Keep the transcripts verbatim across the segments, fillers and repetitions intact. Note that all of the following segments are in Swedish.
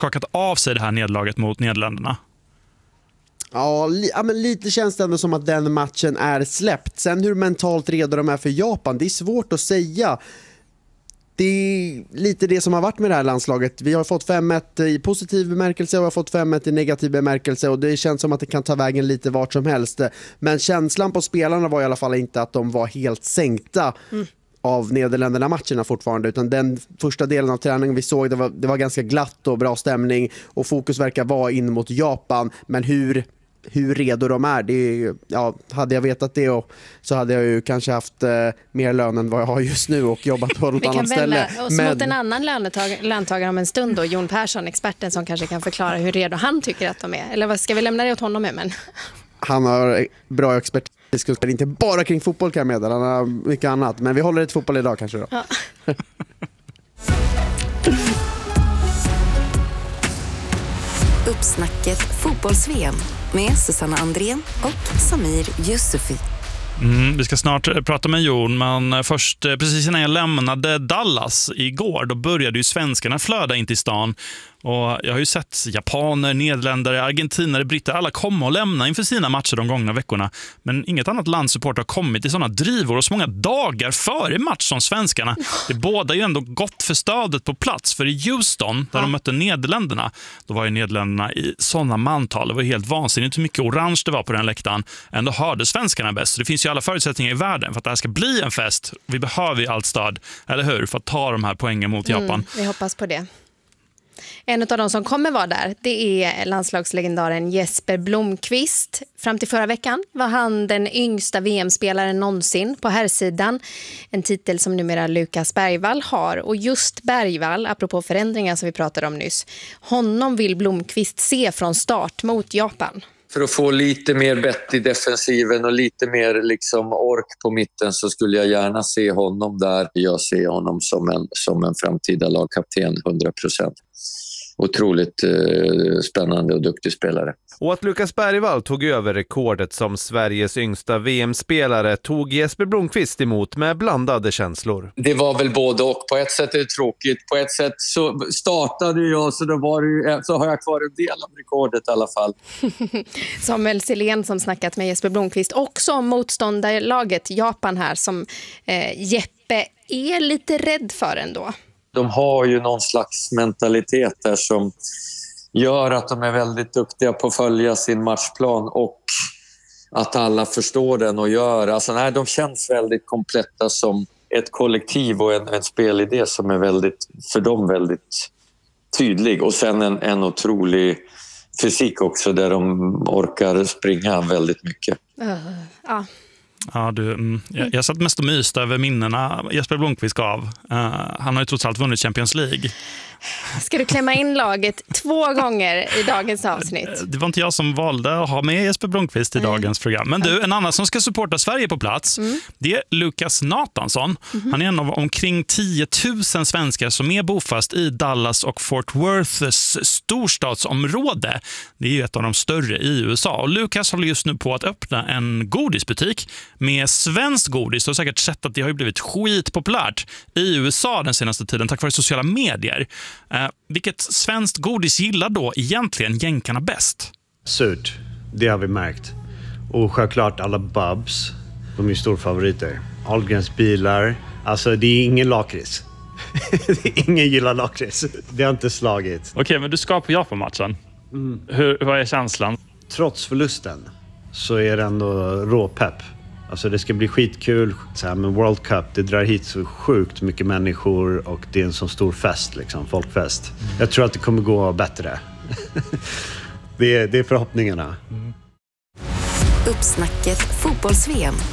skakat av sig det här nederlaget mot Nederländerna? Ja, li- ja, men lite känns det ändå som att den matchen är släppt. Sen hur mentalt redo de är för Japan, det är svårt att säga. Det är lite det som har varit med det här landslaget. Vi har fått fem ett i positiv bemärkelse och vi har fått fem ett i negativ bemärkelse, och det känns som att det kan ta vägen lite vart som helst. Men känslan på spelarna var i alla fall inte att de var helt sänkta mm. av Nederländerna-matcherna fortfarande, utan den första delen av träningen vi såg, det var, det var ganska glatt och bra stämning, och fokus verkar vara in mot Japan. Men hur hur redo de är, det är, ja, hade jag vetat det och, så hade jag ju kanske haft eh, mer lön än vad jag har just nu och jobbat på något annat ställe. Vi kan välja oss mot en annan lönetag- löntagare om en stund då, Jon Persson, experten som kanske kan förklara hur redo han tycker att de är. Eller vad ska vi lämna det åt honom med? Men... Han har bra expertis, inte bara kring fotboll kan jag meddela, han har mycket annat. Men vi håller ett fotboll idag kanske då. Ja. Uppsnacket fotbolls-V M med Susanna Andrén och Samir Yusufi. Mm, vi ska snart prata med Jon, men först, precis innan jag lämnade Dallas igår, då började ju svenskarna flöda in till stan. Och jag har ju sett japaner, nederländare, argentinare, britter, alla komma och lämna inför sina matcher de gångna veckorna. Men inget annat landsupport har kommit i sådana drivor och så många dagar före match som svenskarna. Det båda ju ändå gott för stödet på plats. För i Houston, där de mötte Nederländerna, då var ju Nederländerna i sådana mantal. Det var helt vansinnigt hur mycket orange det var på den läktaren. Ändå hörde svenskarna bäst. Så det finns ju alla förutsättningar i världen för att det här ska bli en fest. Vi behöver ju allt stöd, eller hur? För att ta de här poängen mot Japan. Mm, vi hoppas på det. En av de som kommer vara där, det är landslagslegendaren Jesper Blomqvist. Fram till förra veckan var han den yngsta V M-spelaren någonsin på herrsidan. En titel som numera Lukas Bergvall har. Och just Bergvall, apropå förändringar som vi pratade om nyss, honom vill Blomqvist se från start mot Japan. För att få lite mer bett i defensiven och lite mer liksom ork på mitten så skulle jag gärna se honom där. Jag ser honom som en, som en framtida lagkapten, hundra procent. Otroligt eh, spännande och duktig spelare. Och att Lukas Bergvall tog över rekordet som Sveriges yngsta V M-spelare tog Jesper Blomqvist emot med blandade känslor. Det var väl både och. På ett sätt är det tråkigt. På ett sätt så startade jag så, då var det, så har jag kvar en del av rekordet i alla fall. Samuel Silén som snackat med Jesper Blomqvist också om motståndarlaget Japan här som eh, Jeppe är lite rädd för ändå. De har ju någon slags mentalitet där som gör att de är väldigt duktiga på att följa sin matchplan och att alla förstår den och gör. Alltså, nej, de känns väldigt kompletta som ett kollektiv och en, en spelidé som är väldigt, för dem väldigt tydlig. Och sen en, en otrolig fysik också där de orkar springa väldigt mycket. Uh, ja. Ja, du, mm, jag, jag satt mest och myste över minnena Jesper Blomqvist gav. Uh, han har ju trots allt vunnit Champions League. Ska du klämma in laget två gånger i dagens avsnitt? Det var inte jag som valde att ha med Jesper Blomqvist i mm. dagens program. Men du, en annan som ska supporta Sverige på plats, mm. det är Lukas Nathansson. Mm. Han är en av omkring tio tusen svenskar som är bofast i Dallas och Fort Worths storstadsområde. Det är ju ett av de större i U S A. Och Lukas håller just nu på att öppna en godisbutik med svenskt godis. Du har säkert sett att det har ju blivit skitpopulärt i U S A den senaste tiden tack vare sociala medier. Eh, vilket svenskt godis gillar då egentligen jänkarna bäst? Surt, det har vi märkt. Och självklart alla Bubs, de är stora favoriter. Ahlgrens bilar, alltså det är ingen lakrits. Ingen gillar lakrits. Det har inte slagit. Okej, okay, men du ska på Japan-matchen. Mm. Hur, vad är känslan? Trots förlusten så är det ändå råpepp. Alltså det ska bli skitkul. Så här med World Cup, det drar hit så sjukt mycket människor och det är en så stor fest, liksom, folkfest. Mm. Jag tror att det kommer gå bättre. det, är, det är förhoppningarna. Mm. Uppsnacket fotbolls-V M.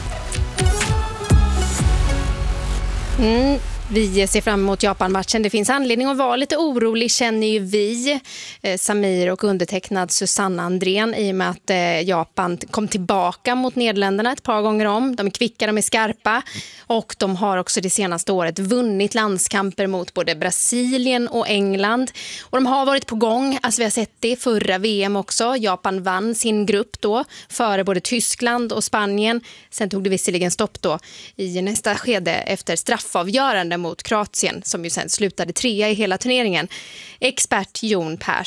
Mm. Vi ser fram emot Japan-matchen. Det finns anledning att vara lite orolig, känner ju vi, eh, Samir och undertecknad Susanna Andrén, i och med att eh, Japan kom tillbaka mot Nederländerna ett par gånger om. De är kvicka, de är skarpa och de har också det senaste året vunnit landskamper mot både Brasilien och England. Och de har varit på gång, alltså vi har sett det förra V M också. Japan vann sin grupp då före både Tyskland och Spanien. Sen tog det visserligen stopp då i nästa skede efter straffavgörande mot Kroatien som ju sen slutade trea i hela turneringen. Expert Jon Persson.